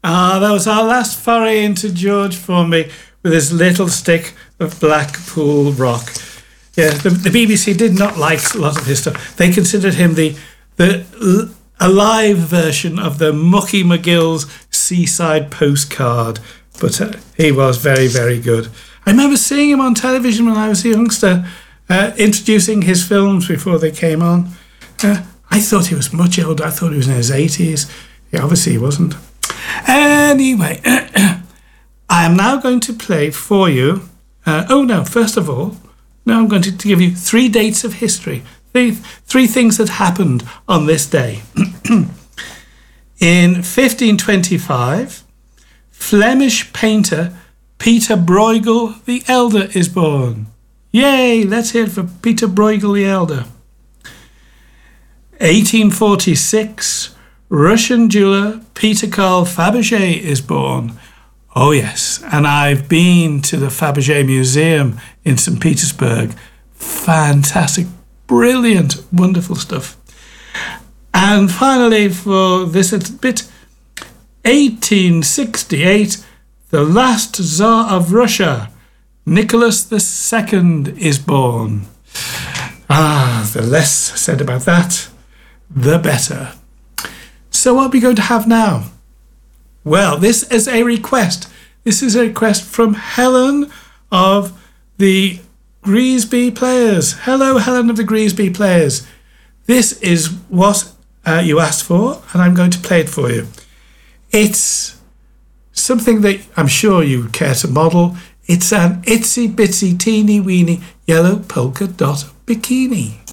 That was our last foray into George Formby with his little stick of Blackpool rock. Yeah, the BBC did not like a lot of his stuff. They considered him the alive version of the Mucky McGill's Seaside Postcard, but he was very, very good. I remember seeing him on television when I was a youngster, introducing his films before they came on. I thought he was much older. I thought he was in his 80s. Yeah, obviously he wasn't. Anyway, I am now going to play for you. First of all, now I'm going to give you 3 dates of history. Three things that happened on this day. In 1525, Flemish painter Peter Bruegel the Elder is born. Yay, let's hear it for Peter Bruegel the Elder. 1846, Russian jeweler Peter Carl Fabergé is born. Oh yes, and I've been to the Fabergé Museum in St. Petersburg. Fantastic, brilliant, wonderful stuff. And finally, for this bit, 1868, the last Tsar of Russia, Nicholas II, is born. The less said about that, the better. So what are we going to have now? Well, this is a request. This is a request from Helen of the Greasby Players. Hello, Helen of the Greasby Players. This is what you asked for, and I'm going to play it for you. It's something that I'm sure you would care to model. It's an itsy bitsy teeny weeny yellow polka dot bikini.